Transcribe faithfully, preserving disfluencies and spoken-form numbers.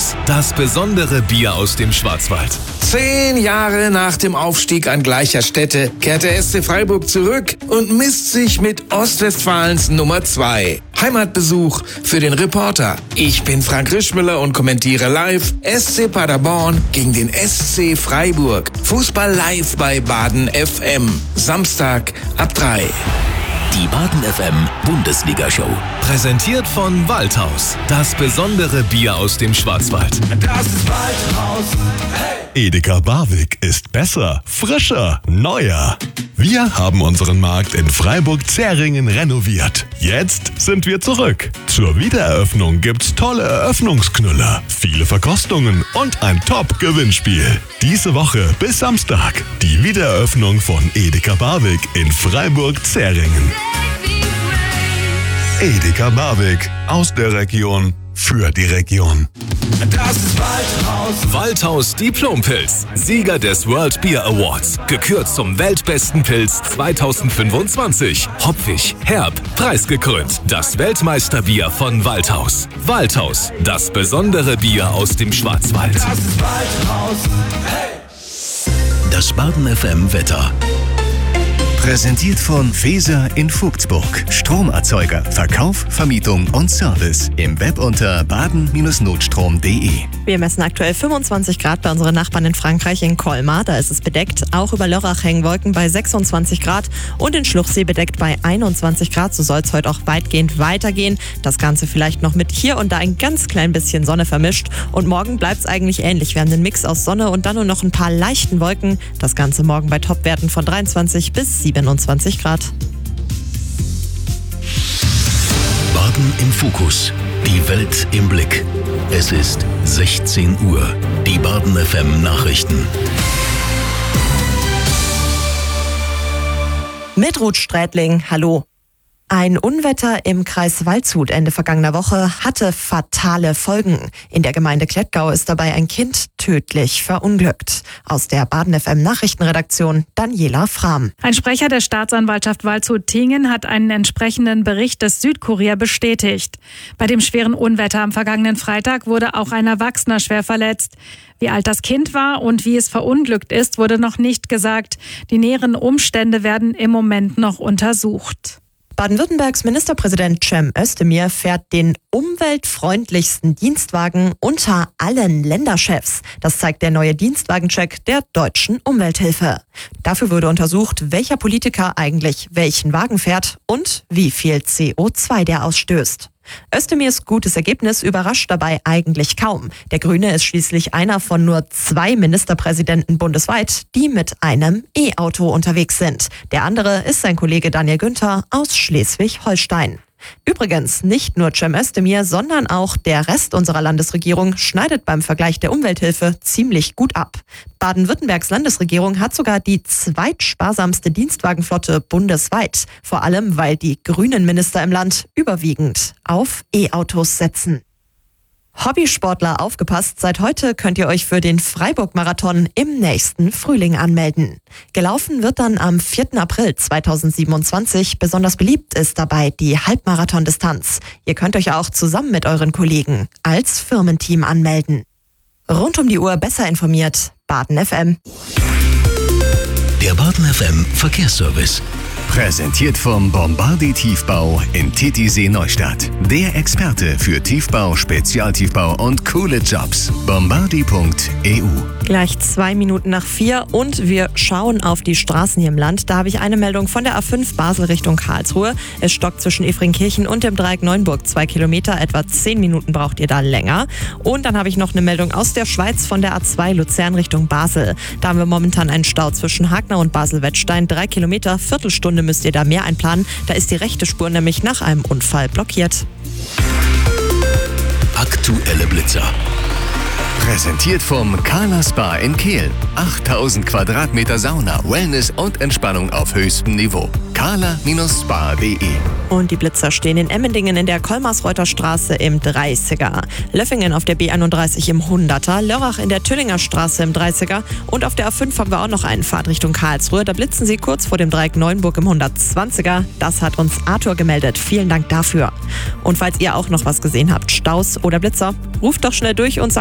Walthaus, das besondere Bier aus dem Schwarzwald. Zehn Jahre nach dem Aufstieg an gleicher Stätte kehrt der S C Freiburg zurück und misst sich mit Ostwestfalens Nummer zwei. Heimatbesuch für den Reporter. Ich bin Frank Rischmüller und kommentiere live S C Paderborn gegen den S C Freiburg. Fußball live bei Baden F M. Samstag ab drei. Die Baden F M Bundesliga-Show. Präsentiert von Walthaus, das besondere Bier aus dem Schwarzwald. Das ist Walthaus. Hey! Edeka Barwig ist besser, frischer, neuer. Wir haben unseren Markt in Freiburg-Zähringen renoviert. Jetzt sind wir zurück. Zur Wiedereröffnung gibt's tolle Eröffnungsknüller, viele Verkostungen und ein Top-Gewinnspiel. Diese Woche bis Samstag die Wiedereröffnung von Edeka Barwig in Freiburg-Zähringen. Edeka Barwig, aus der Region für die Region. Das ist Walthaus. Walthaus Diplompilz, Sieger des World Beer Awards. Gekürt zum weltbesten Pilz zweitausendfünfundzwanzig. Hopfig, herb, preisgekrönt. Das Weltmeisterbier von Walthaus. Walthaus, das besondere Bier aus dem Schwarzwald. Das ist Walthaus. Hey! Das Baden F M Wetter. Präsentiert von Feser in Vogtsburg. Stromerzeuger, Verkauf, Vermietung und Service. Im Web unter baden Bindestrich notstrom punkt de. Wir messen aktuell fünfundzwanzig Grad bei unseren Nachbarn in Frankreich, in Colmar. Da ist es bedeckt. Auch über Lörrach hängen Wolken bei sechsundzwanzig Grad und in Schluchsee bedeckt bei einundzwanzig Grad. So soll es heute auch weitgehend weitergehen. Das Ganze vielleicht noch mit hier und da ein ganz klein bisschen Sonne vermischt. Und morgen bleibt es eigentlich ähnlich. Wir haben einen Mix aus Sonne und dann nur noch ein paar leichten Wolken. Das Ganze morgen bei Topwerten von dreiundzwanzig bis siebenundzwanzig Grad. Baden im Fokus. Die Welt im Blick. Es ist sechzehn Uhr. Die Baden F M Nachrichten. Mit Ruth Strätling, hallo. Ein Unwetter im Kreis Waldshut Ende vergangener Woche hatte fatale Folgen. In der Gemeinde Klettgau ist dabei ein Kind tödlich verunglückt. Aus der Baden F M Nachrichtenredaktion Daniela Frahm. Ein Sprecher der Staatsanwaltschaft Waldshut-Tiengen hat einen entsprechenden Bericht des Südkurier bestätigt. Bei dem schweren Unwetter am vergangenen Freitag wurde auch ein Erwachsener schwer verletzt. Wie alt das Kind war und wie es verunglückt ist, wurde noch nicht gesagt. Die näheren Umstände werden im Moment noch untersucht. Baden-Württembergs Ministerpräsident Cem Özdemir fährt den umweltfreundlichsten Dienstwagen unter allen Länderchefs. Das zeigt der neue Dienstwagencheck der Deutschen Umwelthilfe. Dafür wurde untersucht, welcher Politiker eigentlich welchen Wagen fährt und wie viel C O zwei der ausstößt. Özdemirs gutes Ergebnis überrascht dabei eigentlich kaum. Der Grüne ist schließlich einer von nur zwei Ministerpräsidenten bundesweit, die mit einem E-Auto unterwegs sind. Der andere ist sein Kollege Daniel Günther aus Schleswig-Holstein. Übrigens, nicht nur Cem Özdemir, sondern auch der Rest unserer Landesregierung schneidet beim Vergleich der Umwelthilfe ziemlich gut ab. Baden-Württembergs Landesregierung hat sogar die zweitsparsamste Dienstwagenflotte bundesweit. Vor allem, weil die grünen Minister im Land überwiegend auf E-Autos setzen. Hobbysportler, aufgepasst, seit heute könnt ihr euch für den Freiburg-Marathon im nächsten Frühling anmelden. Gelaufen wird dann am vierten April zweitausendsiebenundzwanzig. Besonders beliebt ist dabei die Halbmarathon-Distanz. Ihr könnt euch auch zusammen mit euren Kollegen als Firmenteam anmelden. Rund um die Uhr besser informiert, Baden F M. Der Baden F M Verkehrsservice. Präsentiert vom Bombardi Tiefbau in Titisee Neustadt. Der Experte für Tiefbau, Spezialtiefbau und coole Jobs. bombardi punkt e u. Gleich zwei Minuten nach vier und wir schauen auf die Straßen hier im Land. Da habe ich eine Meldung von der A fünf Basel Richtung Karlsruhe. Es stockt zwischen Efringkirchen und dem Dreieck Neuenburg zwei Kilometer. Etwa zehn Minuten braucht ihr da länger. Und dann habe ich noch eine Meldung aus der Schweiz von der A zwei Luzern Richtung Basel. Da haben wir momentan einen Stau zwischen Hagner und Basel-Wettstein. Drei Kilometer, Viertelstunde müsst ihr da mehr einplanen. Da ist die rechte Spur nämlich nach einem Unfall blockiert. Aktuelle Blitzer. Präsentiert vom Kala Spa in Kehl. achttausend Quadratmeter Sauna, Wellness und Entspannung auf höchstem Niveau. kala Spa punkt de. Und die Blitzer stehen in Emmendingen in der Kolmarsreuter Straße im dreißiger, Löffingen auf der B einunddreißig im hunderter, Lörrach in der Tüllinger Straße im dreißiger und auf der A fünf haben wir auch noch einen Fahrt Richtung Karlsruhe. Da blitzen sie kurz vor dem Dreieck Neuenburg im hundertzwanziger. Das hat uns Arthur gemeldet. Vielen Dank dafür. Und falls ihr auch noch was gesehen habt, Staus oder Blitzer, ruft doch schnell durch und sagt